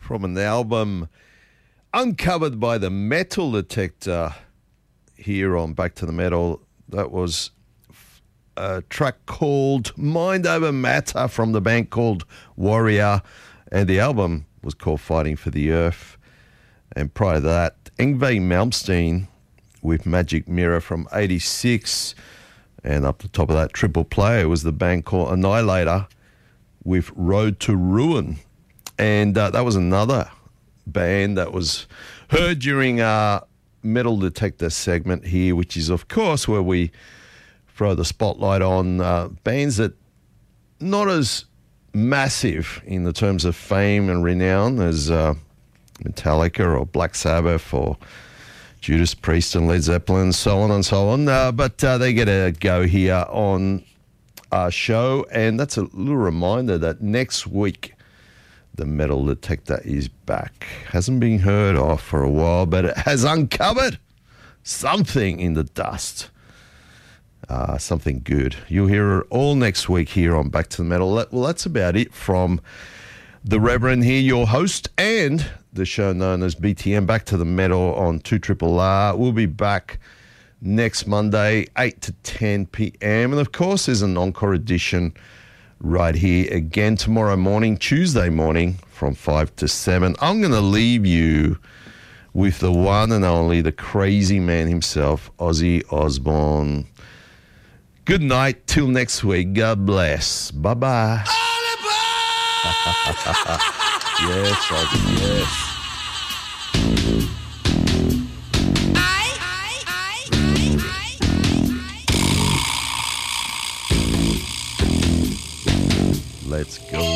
from an album uncovered by the Metal Detector here on Back to the Metal. That was a track called Mind Over Matter from the band called Warrior, and the album was called Fighting for the Earth. And prior to that, Yngwie Malmsteen with Magic Mirror from 86. And up the top of that triple play was the band called Annihilator with Road to Ruin. And that was another band that was heard during our Metal Detector segment here, which is, of course, where we throw the spotlight on bands that not as massive in the terms of fame and renown as Metallica or Black Sabbath or Judas Priest and Led Zeppelin, so on and so on. But they get a go here on our show, and that's a little reminder that next week the Metal Detector is back. Hasn't been heard of for a while, but it has uncovered something in the dust. Something good. You'll hear it all next week here on Back to the Metal. Well, that's about it from the Reverend here, your host, and the show known as BTM, Back to the Metal on 2RRR. We'll be back next Monday, 8 to 10 p.m. And, of course, there's an encore edition right here again tomorrow morning, Tuesday morning, from 5 to 7. I'm going to leave you with the one and only, the crazy man himself, Ozzy Osbourne. Good night. Till next week. God bless. Bye-bye. Yes, Ozzy, yes. Let's go.